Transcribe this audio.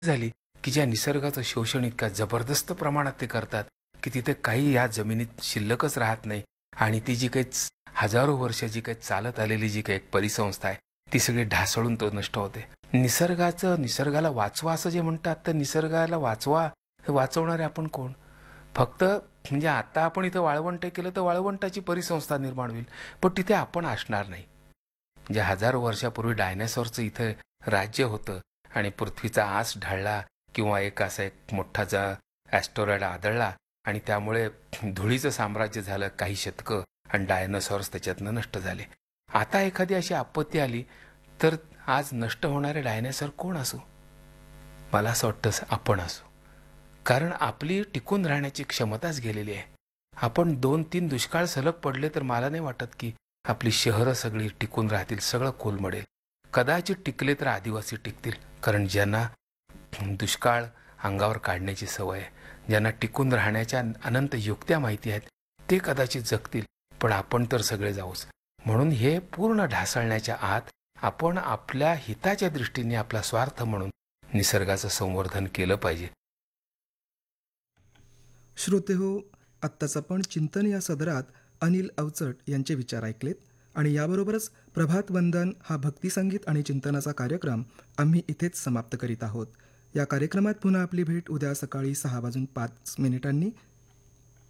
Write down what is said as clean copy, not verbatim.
झाली, की ज्या निसर्गाचं शोषण इतक्या जबरदस्त प्रमाणात ते करतात, की तिथे काही या जमिनीत शिल्लकच राहत नाही आणि ती जी काही हजारो वर्ष जी काही चालत आलेली जी काही एक परिसंस्था आहे, ती सगळी ढासळून तो नष्ट होते. निसर्गाला वाचवा असं जे म्हणतात, तर निसर्गाला वाचवा, हे वाचवणारे आपण कोण? फक्त म्हणजे आता आपण इथं वाळवंट केलं तर वाळवंटाची परिसंस्था निर्माण होईल, पण तिथे आपण असणार नाही. म्हणजे हजारो वर्षापूर्वी डायनासॉरचं इथं राज्य होतं आणि पृथ्वीचा आस ढळला किंवा एक असा एक मोठा ॲस्टेरॉइड आदळला आणि त्यामुळे धुळीचं साम्राज्य झालं काही शतकं आणि डायनासॉर्स त्याच्यातनं नष्ट झाले. आता एखादी अशी आपत्ती आली तर आज नष्ट होणारे डायनासॉर कोण असो? मला असं वाटतं आपण असू. कारण आपली टिकून राहण्याची क्षमताच गेलेली आहे. आपण 2-3 दुष्काळ सलग पडले तर मला नाही वाटत की आपली शहरं सगळी टिकून राहतील, सगळं कोलमडेल. कदाचित टिकले तर आदिवासी टिकतील, कारण ज्यांना दुष्काळ अंगावर काढण्याची सवय आहे, ज्यांना टिकून राहण्याच्या अनंत युक्त्या माहिती आहेत, ते कदाचित जगतील, पण आपण तर सगळे जाऊच. म्हणून हे पूर्ण ढासळण्याच्या आत आपण आपल्या हिताच्या दृष्टीने आपला स्वार्थ म्हणून निसर्गाचं संवर्धन केलं पाहिजे. श्रोतेहो, आत्ताच आपण चिंतन या सदरात अनिल अवचट यांचे विचार ऐकलेत आणि याबरोबरच प्रभात वंदन हा भक्तिसंगीत आणि चिंतनाचा कार्यक्रम आम्ही इथेच समाप्त करीत आहोत. या कार्यक्रमात पुन्हा आपली भेट उद्या सकाळी 6:05 वाजून